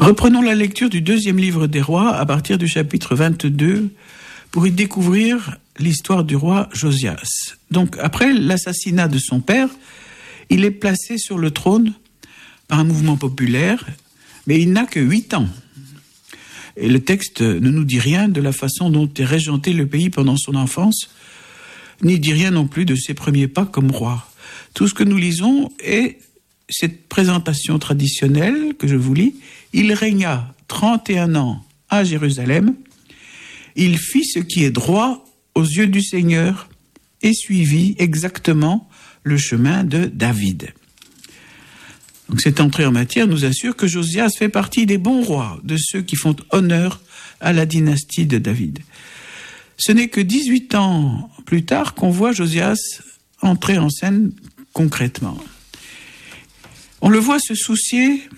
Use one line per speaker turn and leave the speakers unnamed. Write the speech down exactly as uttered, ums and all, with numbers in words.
Reprenons la lecture du deuxième livre des rois à partir du chapitre vingt-deux pour y découvrir l'histoire du roi Josias. Donc, après l'assassinat de son père, il est placé sur le trône par un mouvement populaire, mais il n'a que huit ans. Et le texte ne nous dit rien de la façon dont est régenté le pays pendant son enfance, ni dit rien non plus de ses premiers pas comme roi. Tout ce que nous lisons est cette présentation traditionnelle que je vous lis. Il régna trente et un ans à Jérusalem. Il fit ce qui est droit aux yeux du Seigneur et suivit exactement le chemin de David. Donc cette entrée en matière nous assure que Josias fait partie des bons rois, de ceux qui font honneur à la dynastie de David. Ce n'est que dix-huit ans plus tard qu'on voit Josias entrer en scène concrètement. On le voit se soucier